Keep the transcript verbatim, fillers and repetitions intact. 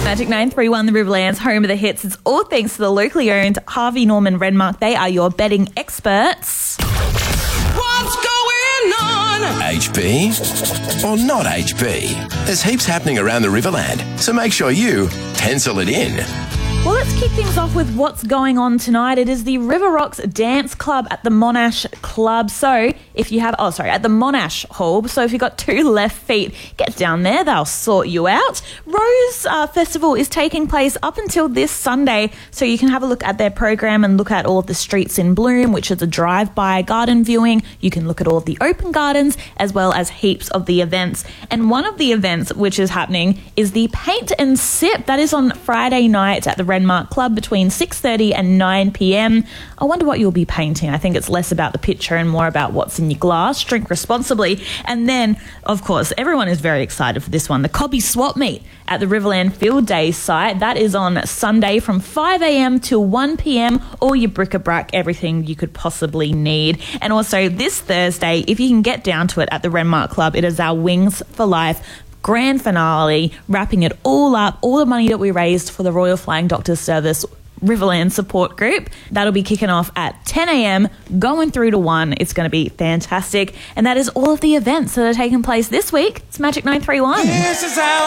Magic nine three one, the Riverlands, home of the hits. It's all thanks to the locally owned Harvey Norman Renmark. They are your betting experts. What's going on? H B or not H B? There's heaps happening around the Riverland, so make sure you pencil it in. Well, let's kick things off with what's going on tonight. It is the River Rocks Dance Club at the Monash Club. So if you have, oh, sorry, at the Monash Hall. So if you've got two left feet, get down there. They'll sort you out. Rose uh, Festival is taking place up until this Sunday. So you can have a look at their program and look at all of the streets in bloom, which is a drive-by garden viewing. You can look at all of the open gardens as well as heaps of the events. And one of the events which is happening is the Paint and Sip. That is on Friday night at the Renmark Club between six thirty and nine p.m. I wonder what you'll be painting. I think it's less about the picture and more about what's in your glass. Drink responsibly. And then, of course, everyone is very excited for this one. The Cobby Swap Meet at the Riverland Field Day site. That is on Sunday from five a.m. till one p.m. All your bric-a-brac, everything you could possibly need. And also this Thursday, if you can get down to it at the Renmark Club, it is our Wings for Life grand finale, wrapping it all up, all the money that we raised for the Royal Flying Doctors Service Riverland Support Group. That'll be kicking off at ten a.m, going through to one. It's going to be fantastic. And that is all of the events that are taking place this week. It's Magic nine three one. This is how